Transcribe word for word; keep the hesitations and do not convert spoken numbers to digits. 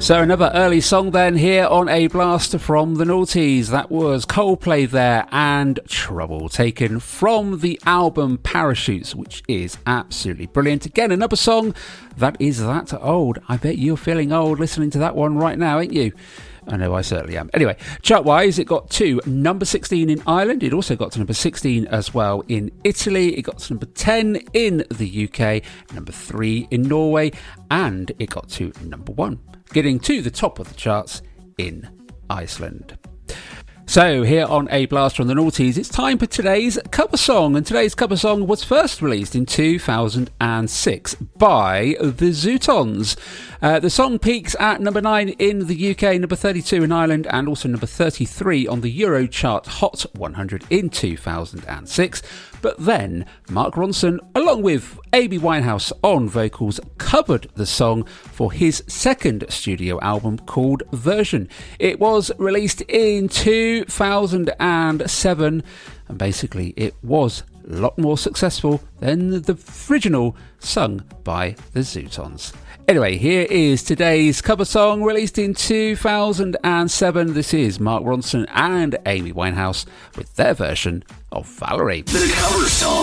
So another early song then here on A Blast from the Naughties. That was Coldplay there and Trouble, taken from the album Parachutes, which is absolutely brilliant. Again, another song that is that old. I bet you're feeling old listening to that one right now, ain't you? I know I certainly am. Anyway, chart-wise, it got to number sixteen in Ireland. It also got to number sixteen as well in Italy. It got to number ten in the U K, number three in Norway, and it got to number one, getting to the top of the charts in Iceland. So here on A Blast from the Naughties, it's time for today's cover song, and today's cover song was first released in two thousand six by the Zootons. Uh, the song peaks at number nine in the U K, number thirty-two in Ireland, and also number thirty-three on the Eurochart Hot one hundred in two thousand six. But then Mark Ronson, along with Amy Winehouse on vocals, covered the song for his second studio album called Version. It was released in two thousand seven, and basically it was a lot more successful than the original sung by the Zootons. Anyway, here is today's cover song released in two thousand seven. This is Mark Ronson and Amy Winehouse with their version of Valerie. The cover song.